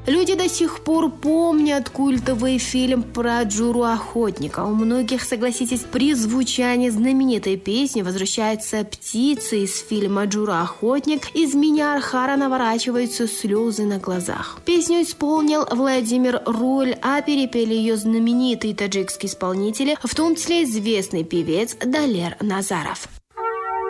Люди до сих пор помнят культовый фильм про Джуру охотника. У многих, согласитесь, при звучании знаменитой песни возвращается птица из фильма «Джура охотник». Из меня Архара наворачиваются слезы на глазах. Песню исполнил Владимир Руль, а перепели ее знаменитые таджикские исполнители, в том числе известный певец Далер Назаров.